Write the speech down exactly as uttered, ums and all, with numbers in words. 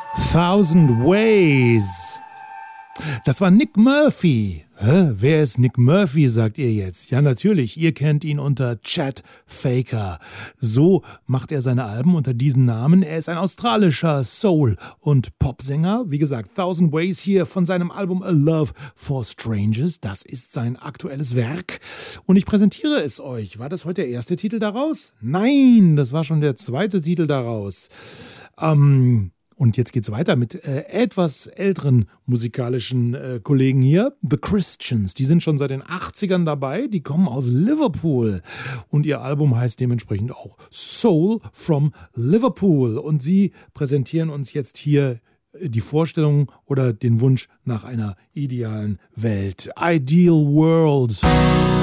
Thousand Ways. Das war Nick Murphy. Hä? Wer ist Nick Murphy, sagt ihr jetzt? Ja, natürlich, ihr kennt ihn unter Chet Faker. So macht er seine Alben unter diesem Namen. Er ist ein australischer Soul- und Popsänger. Wie gesagt, Thousand Ways hier von seinem Album A Love for Strangers. Das ist sein aktuelles Werk. Und ich präsentiere es euch. War das heute der erste Titel daraus? Nein, das war schon der zweite Titel daraus. Ähm... Und jetzt geht's weiter mit äh, etwas älteren musikalischen äh, Kollegen hier. The Christians, die sind schon seit den achtzigern dabei. Die kommen aus Liverpool. Und ihr Album heißt dementsprechend auch Soul from Liverpool. Und sie präsentieren uns jetzt hier die Vorstellung oder den Wunsch nach einer idealen Welt. Ideal World.